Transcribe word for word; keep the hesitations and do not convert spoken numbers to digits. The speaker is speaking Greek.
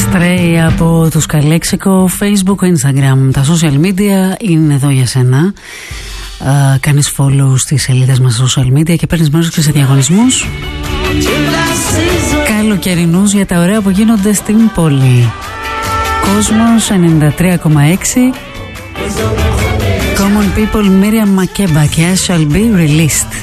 Stray από τους Καλέξικο, Facebook, Instagram. Τα social media είναι εδώ για σένα. Uh, κάνεις follow στις σελίδες μας social media και παίρνεις μέρος και σε διαγωνισμούς καλοκαιρινούς για τα ωραία που γίνονται στην πόλη. Κόσμος ενενήντα τρία κόμμα έξι. Common People, Miriam Makeba και I Shall Be Released.